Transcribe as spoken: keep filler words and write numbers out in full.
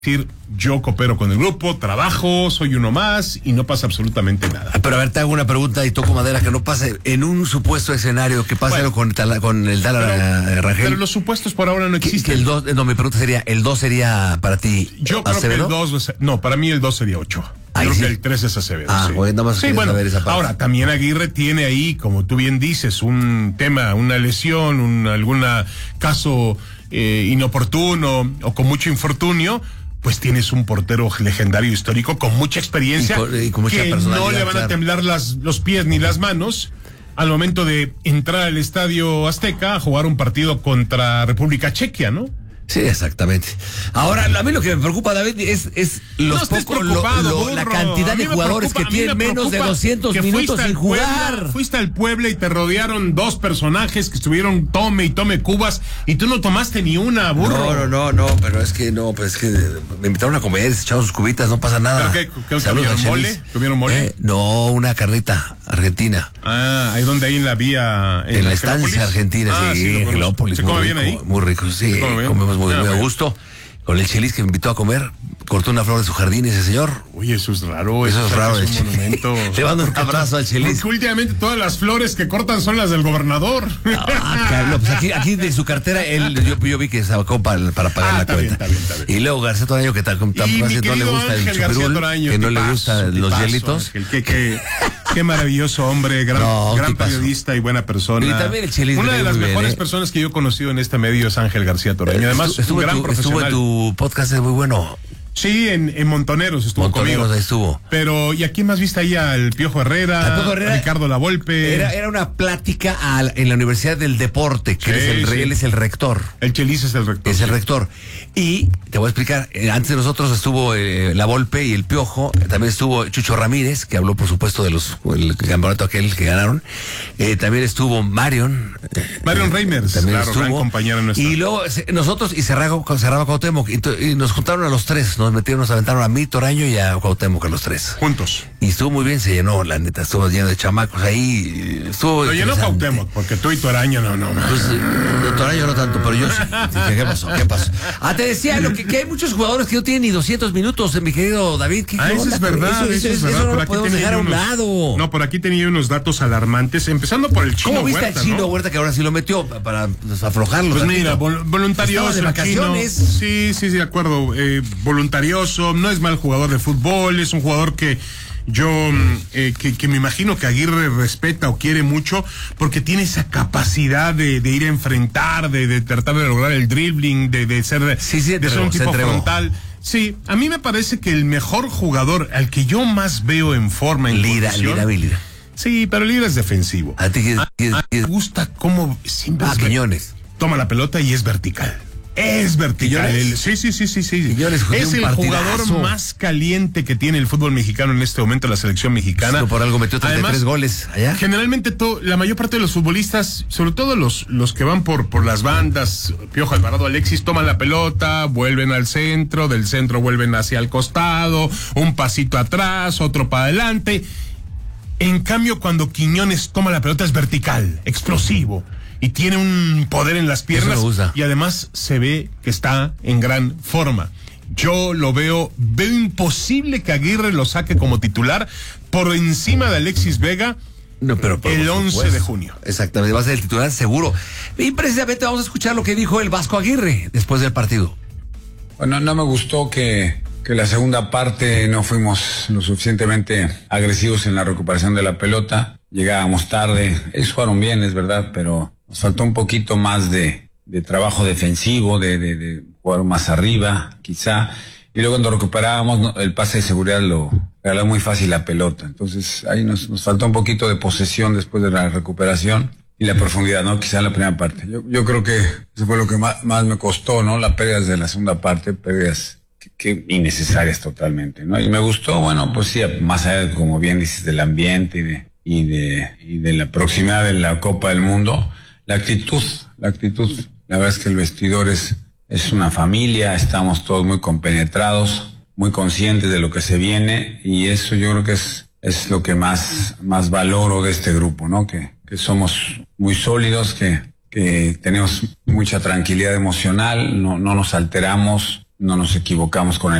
decir, yo coopero con el grupo, trabajo, soy uno más y no pasa absolutamente nada. Pero a ver, te hago una pregunta y toco madera, que no pase en un supuesto escenario que pase bueno, con, con el Dala Rangel. Pero los supuestos por ahora no existen. Que, que el dos, no, mi pregunta sería, ¿el dos sería para ti Yo creo Acevedo? que el dos, no, para mí el dos sería ocho. Ahí creo sí. que el tres es Acevedo. Ah, sí. bueno, nada más sí, bueno, saber esa parte. Ahora, también Aguirre tiene ahí, como tú bien dices, un tema, una lesión, un algún caso eh, inoportuno o con mucho infortunio. Pues tienes un portero legendario histórico con mucha experiencia, y con, y con mucha que no le van claro. a temblar las, los pies ni las manos al momento de entrar al Estadio Azteca a jugar un partido contra República Checa, ¿no? Sí, exactamente. Ahora, a mí lo que me preocupa, David, es, es los no pocos, lo, lo, la cantidad de jugadores que tienen menos de doscientos minutos sin jugar. Puebla, fuiste al Puebla y te rodearon dos personajes que estuvieron tome y tome cubas y tú no tomaste ni una, burro. No, no, no, no, pero es que no, pero es que me invitaron a comer, se echaron sus cubitas, no pasa nada. ¿Pero qué? ¿Qué comieron mole? ¿Comieron mole? Eh, no, una carnita argentina. Ah, ahí donde ahí en la vía. En, en la estancia argentina, ah, sí, en Angelópolis. ¿Se come bien ahí? Muy rico, sí, comemos muy, muy a gusto. Con el Chelis que me invitó a comer, cortó una flor de su jardín ese señor. Oye, eso es raro. Eso, eso es raro. Es un monumento. Le mando un abrazo al Chelis. Porque últimamente todas las flores que cortan son las del gobernador. Ah, Carlos, pues aquí, aquí de su cartera, él, yo, yo vi que sacó para, para pagar ah, la está cuenta. Bien, está bien, está bien. Y luego García Toraño, que tal, tal, no le gusta Ángel el chupirul, Toraño, que no tipazo, le gustan los tipazo, hielitos. Ángel, qué, qué, qué maravilloso hombre, gran, no, gran periodista y buena persona. Y también el Chelis. Una de las mejores bien, ¿eh? personas que yo he conocido en este medio es Ángel García Toraño. Además, estuvo, un gran tu, profesional. Estuvo en tu podcast, es muy bueno. Sí, en, en Montoneros estuvo Montoneros, conmigo. Ahí estuvo. Pero, ¿y a quién más viste ahí? Al Piojo Herrera, al Piojo Herrera, a Ricardo Lavolpe. Era, era una plática a, en la Universidad del Deporte, que sí, es el, sí. él es el rector. El Chelis es el rector. Es el rector. Y te voy a explicar, eh, antes de nosotros estuvo eh, Lavolpe y el Piojo, también estuvo Chucho Ramírez, que habló por supuesto de los el campeonato aquel que ganaron. Eh, también estuvo Marion. Eh, Marion Reimers, también claro, estuvo. gran compañero nuestro. Y luego nosotros y cerraba, cerraba Cuauhtémoc, y, y nos juntaron a los tres, nos metieron, nos aventaron a mí, Toraño y a Cuauhtémoc, a los tres. Juntos. Y estuvo muy bien, se llenó, la neta, estuvo lleno de chamacos ahí. Estuvo Lo llenó Cuauhtémoc, porque tú y Toraño no, no. Pues, eh, Toraño no tanto, pero yo sí. Dije, ¿qué pasó? ¿Qué pasó? Ah, te decía lo que, que hay muchos jugadores que no tienen ni doscientos minutos, mi querido David. ¿Qué, ah, qué eso onda? es verdad, eso, eso, eso es verdad. Eso no por lo aquí podemos dejar a un unos, lado. No, por aquí tenía unos datos alarmantes, empezando por el Chino ¿Cómo viste Huerta, al Chino ¿no? Huerta que ahora sí lo metió para pues, aflojarlo? Pues mira, vol voluntarioso. de vacaciones. Chino, sí, sí, sí, de acuerdo. Eh, voluntarioso, no es mal jugador de fútbol, es un jugador que yo, eh, que, que me imagino que Aguirre respeta o quiere mucho, porque tiene esa capacidad de, de ir a enfrentar, de, de tratar de lograr el dribbling, de, de ser, sí, sí, de ser un tipo frontal. Sí, a mí me parece que el mejor jugador, al que yo más veo en forma, en Lira, Lira, Lira. Sí, pero Lira es defensivo. A ti a, a, me gusta cómo siempre ah, Quiñones. Toma la pelota y es vertical. Es vertical. El, sí, sí, sí, sí, sí. Quiñones, es el jugador más caliente que tiene el fútbol mexicano en este momento, la selección mexicana. Sí, por algo metió treinta y tres Además, goles allá. Generalmente to, la mayor parte de los futbolistas, sobre todo los, los que van por, por las bandas, Piojo, Alvarado, Alexis, toman la pelota, vuelven al centro, del centro vuelven hacia el costado, un pasito atrás, otro para adelante. En cambio, cuando Quiñones toma la pelota es vertical, explosivo. Y tiene un poder en las piernas y además se ve que está en gran forma. Yo lo veo, veo imposible que Aguirre lo saque como titular por encima de Alexis Vega no, pero, pero, el once de junio. Exactamente, va a ser el titular seguro. Y precisamente vamos a escuchar lo que dijo el Vasco Aguirre después del partido. Bueno, no me gustó que, que la segunda parte no fuimos lo suficientemente agresivos en la recuperación de la pelota. Llegábamos tarde, ellos jugaron bien, es verdad, pero nos faltó un poquito más de, de trabajo defensivo, de, de, de jugar más arriba, quizá. Y luego cuando recuperábamos, el pase de seguridad lo regaló muy fácil la pelota. Entonces ahí nos, nos faltó un poquito de posesión después de la recuperación y la profundidad, ¿no? Quizá en la primera parte. Yo, yo creo que eso fue lo que más, más me costó, ¿no? Las pérdidas de la segunda parte, pérdidas que, que innecesarias totalmente, ¿no? Y me gustó, bueno, pues sí, más allá de, como bien dices, del ambiente y de, y de, y de la proximidad de la Copa del Mundo. La actitud, la actitud, la verdad es que el vestidor es, es una familia, estamos todos muy compenetrados, muy conscientes de lo que se viene y eso yo creo que es, es lo que más, más valoro de este grupo, ¿no? Que, que somos muy sólidos, que, que tenemos mucha tranquilidad emocional, no, no nos alteramos, no nos equivocamos con el